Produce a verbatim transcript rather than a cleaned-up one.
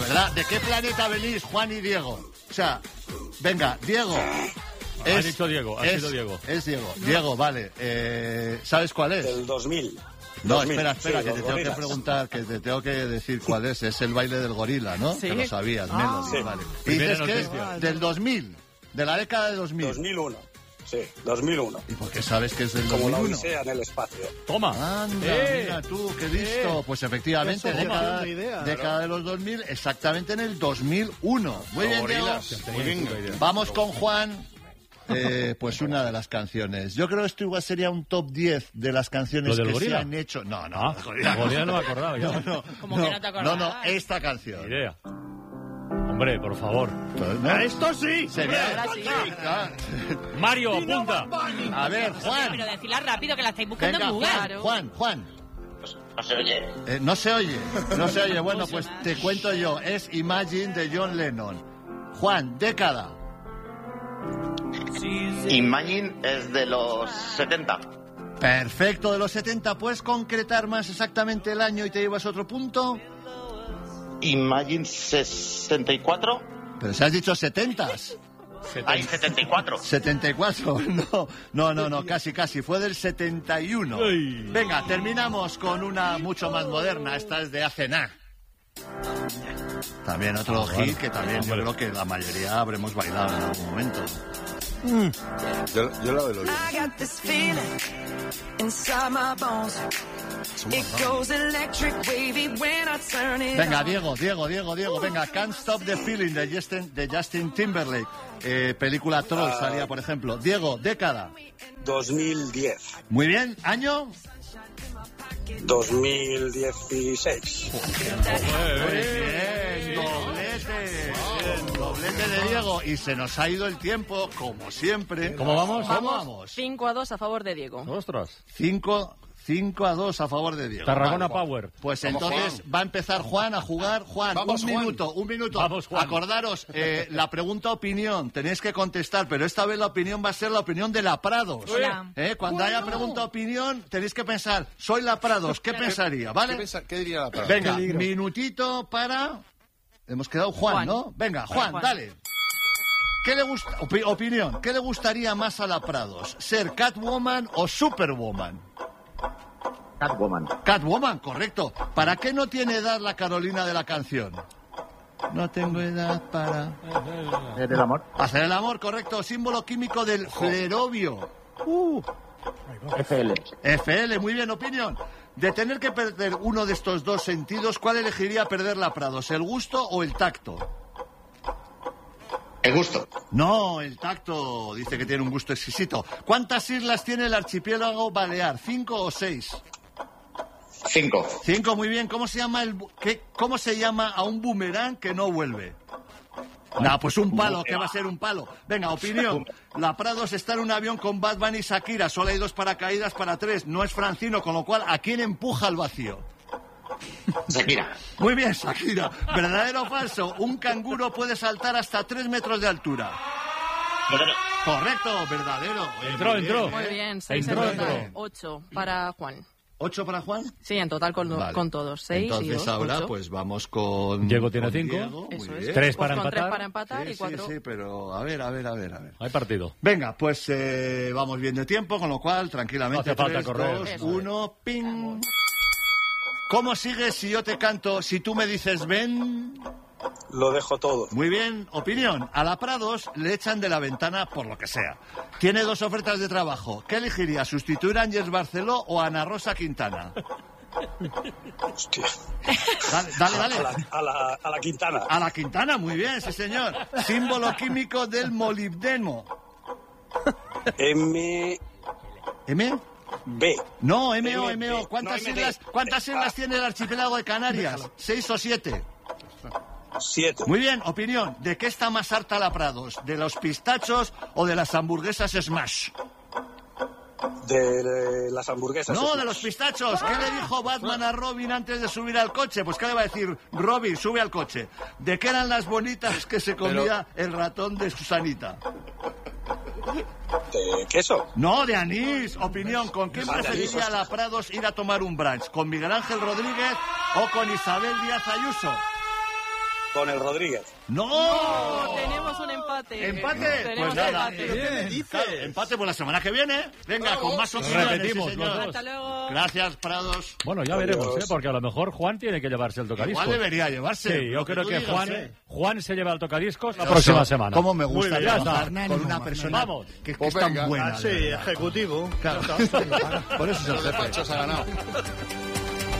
¿verdad? ¿De qué planeta venís, Juan y Diego? O sea, venga, Diego. Es, ha dicho Diego, ha es, sido Diego. Es Diego. No. Diego, vale. Eh, ¿Sabes cuál es? Del dos mil. No, dos mil. espera, espera, Sí, que te tengo gorilas. que preguntar, que te tengo que decir cuál es. Es el baile del gorila, ¿no? ¿Sí? Que lo sabías, Ah. Melody, Sí. vale. Y dices que es del dos mil, de la década de dos mil. dos mil uno. Sí, dos mil uno. ¿Y por qué sabes que es del Como dos la mil uno? Odisea en el espacio. Toma. Anda, Eh. mira tú, qué listo. Eh. Pues efectivamente, Qué década, buena idea, década ¿no? de los dos mil, exactamente en el dos mil uno. Muy bien, Diego. Muy bien. Vamos con Juan. Eh, pues una de las canciones. Yo creo que esto igual sería un top diez de las canciones ¿Lo del que gorila? se han hecho. No, no, Ah, el gorila el gorila no me acordaba yo. No, no, ¿Cómo no, que no te no, acordabas? no, esta canción. Ni idea. Hombre, por favor. ¿No? ¡Esto sí! Sería- Ahora sí. Ah, Mario, apunta. A ver, Pero Juan. decirla rápido, que la estáis buscando Venga, en Google. Juan, Juan, Juan. No se oye. Eh, no se oye, no se oye. Bueno, pues te cuento yo. Es Imagine de John Lennon. Juan, década. Imagine es de los setenta. Perfecto, de los setenta. ¿Puedes concretar más exactamente el año y te llevas otro punto? Imagine sesenta y cuatro. Pero si has dicho setentas. Hay setenta y cuatro. setenta y cuatro, no, no, no, no, casi, casi, fue del setenta y uno. Ay. Venga, terminamos con una mucho más moderna, esta es de hace nada. También otro Ah, hit vale. que también yo Hombre. creo que la mayoría habremos bailado en algún momento. Yo, yo la del Olin. I got this feeling inside my bones. It goes electric wavy when I turn it Venga, on. Diego, Diego, Diego, Diego, venga, Can't Stop the Feeling de Justin, de Justin Timberlake. Eh, película Troll Ah. salía, por ejemplo. Diego, década. dos mil diez. Muy bien, año. dos mil dieciséis. Muy bien, doblete. Bien, doblete de Diego. Y se nos ha ido el tiempo, como siempre. ¿Cómo vamos? ¿Cómo vamos? cinco a dos a favor de Diego. Ostras. Cinco, cinco a dos a favor de Diego. Tarragona Vale. Power. Pues Vamos, entonces Juan. va a empezar Juan a jugar. Juan, Vamos, un Juan. minuto, un minuto. Vamos, Juan. Acordaros, eh, la pregunta opinión, tenéis que contestar, pero esta vez la opinión va a ser la opinión de la Prados. Hola. Eh, Cuando haya pregunta opinión, tenéis que pensar, soy la Prados, ¿qué pensaría? ¿Qué, ¿Vale? pensa- qué diría la palabra? Venga, minutito para... Hemos quedado Juan, Juan. ¿no? Venga, Juan, Juan. dale. ¿Qué le gusta? opi- opinión, ¿qué le gustaría más a la Prados? ¿Ser Catwoman o Superwoman? Catwoman. Catwoman, correcto. ¿Para qué no tiene edad la Carolina de la canción? No tengo edad para... ¿Es del amor? Hacer el amor, correcto. Símbolo químico del flerovio. Uh, F L. F L, muy bien, opinión. De tener que perder uno de estos dos sentidos, ¿cuál elegiría perder la Prados? ¿El gusto o el tacto? El gusto. No, el tacto dice que tiene un gusto exquisito. ¿Cuántas islas tiene el archipiélago Balear? ¿Cinco o seis? Cinco. Cinco, muy bien. ¿Cómo se llama el bu- qué, cómo se llama a un boomerang que no vuelve? Nah, pues un palo, ¿qué va a ser un palo? Venga, opinión. La Prados está en un avión con Batman y Shakira. Solo hay dos paracaídas para tres. No es Francino, con lo cual, ¿a quién empuja al vacío? Shakira. Muy bien, Shakira. ¿Verdadero o falso? Un canguro puede saltar hasta tres metros de altura. Correcto, verdadero. Oye, Entró, muy bien, entró. ¿eh? Muy bien, seis en Entró, total. entró. Ocho para Juan. ¿Ocho para Juan? Sí, en total con, Vale. con todos. Seis Entonces y dos, ahora ocho. pues vamos con... Diego tiene con cinco. Diego, muy Eso bien. es. Tres Pues para con tres empatar. para empatar Sí, y cuatro. sí, sí, pero a ver, a ver, a ver, a ver. Hay partido. Venga, pues eh, vamos bien de tiempo, con lo cual, tranquilamente, No hace falta tres, correr. dos, Eso. uno, ping. ¿Cómo sigues si yo te canto, si tú me dices ven? Lo dejo todo. Muy bien, opinión. A la Prados le echan de la ventana por lo que sea. Tiene dos ofertas de trabajo. ¿Qué elegiría, sustituir a Ángeles Barceló o a Ana Rosa Quintana? Hostia. Dale, dale, dale. A la, a la, a la Quintana. A la Quintana, muy bien, sí señor. Símbolo químico del molibdeno. M ¿M? B. No, M O, M, M O. ¿Cuántas no, M D. islas, cuántas islas tiene el archipiélago de Canarias? ¿Seis o siete? siete. Muy bien, opinión. ¿De qué está más harta la Prados? ¿De los pistachos o de las hamburguesas Smash? De, de las hamburguesas. No, Smash. de los pistachos. ¿Qué le dijo Batman a Robin antes de subir al coche? Pues ¿qué le va a decir? Robin, sube al coche. ¿De qué eran las bonitas que se comía el ratón de Susanita? ¿De queso? No, de anís. Opinión, ¿con quién Ah, de preferiría anís, la Prados ir a tomar un brunch? ¿Con Miguel Ángel Rodríguez o con Isabel Díaz Ayuso? con el Rodríguez. ¡No! Tenemos un empate. ¿Empate? Tenemos Pues nada. empate. Claro, empate por la semana que viene. Venga, con más opciones. Repetimos sí, los señor. dos. Hasta luego. Gracias, Prados. Bueno, ya veremos, ¿eh? Porque a lo mejor Juan tiene que llevarse el tocadiscos. Igual debería llevarse. Sí, yo lo creo tú que digas, Juan, ¿eh? Juan se lleva el tocadiscos la Eso, próxima semana. Cómo me Muy gusta bien, ya trabajar está. con una persona Vamos. que, que Pues es tan venga. buena. Sí, de verdad. ejecutivo. Claro. Por eso es el Los jefe. despachos ha ganado.